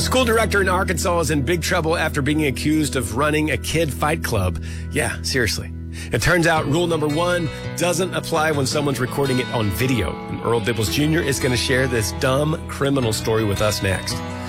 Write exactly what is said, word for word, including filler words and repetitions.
A school director in Arkansas is in big trouble after being accused of running a kid fight club. Yeah, seriously. It turns out rule number one doesn't apply when someone's recording it on video. And Earl Dibbles Junior is going to share this dumb criminal story with us next.